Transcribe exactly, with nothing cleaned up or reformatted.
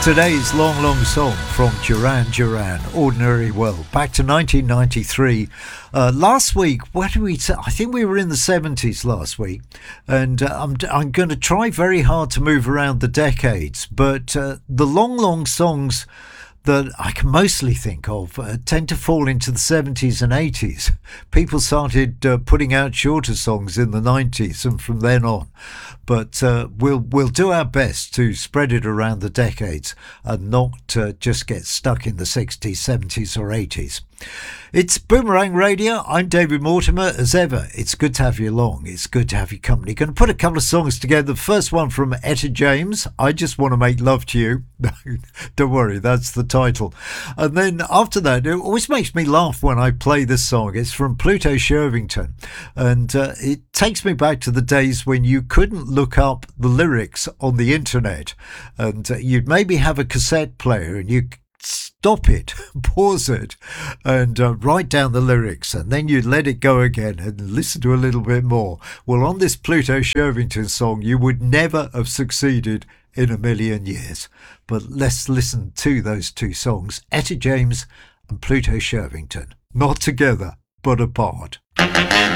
Today's long, long song from Duran Duran, Ordinary World, back to nineteen ninety-three. Uh, last week, where did we? T- I think we were in the seventies last week, and uh, I'm I'm going to try very hard to move around the decades, but uh, the long, long songs that I can mostly think of uh, tend to fall into the seventies and eighties. People started uh, putting out shorter songs in the nineties and from then on. But uh, we'll we'll do our best to spread it around the decades and not uh, just get stuck in the sixties, seventies or eighties. It's Boomerang Radio. I'm David Mortimer. As ever, it's good to have you along. It's good to have you company. Going to put a couple of songs together. The first one from Etta James, I Just Want to Make Love to You. No, don't worry, that's the title. And then after that, it always makes me laugh when I play this song. It's from Pluto Shervington. And uh, it takes me back to the days when you couldn't look up the lyrics on the internet. And uh, you'd maybe have a cassette player and you stop it, pause it, and uh, write down the lyrics, and then you let it go again and listen to a little bit more. Well, on this Pluto Shervington song, you would never have succeeded in a million years. But let's listen to those two songs, Etta James and Pluto Shervington. Not together, but apart.